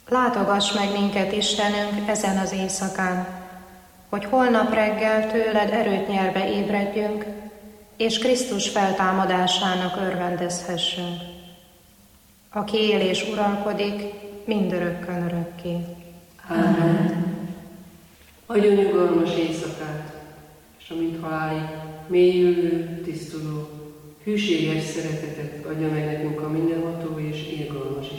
Látogass meg minket, Istenünk, ezen az éjszakán, hogy holnap reggel tőled erőt nyerve ébredjünk, és Krisztus feltámadásának örvendezhessünk, aki él és uralkodik mindörökkön örökké. Ámen. Adjon nyugalmas éjszakát, és amint halálig mélyülő, tisztuló, hűséges szeretetet adja meg nekünk a mindenható és irgalmas